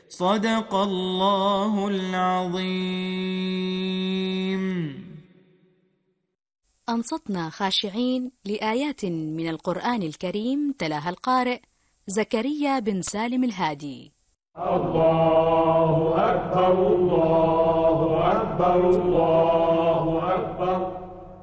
صدق الله العظيم. أنصتنا خاشعين لآيات من القرآن الكريم تلاها القارئ زكريا بن سالم الهادي. الله أكبر الله أكبر الله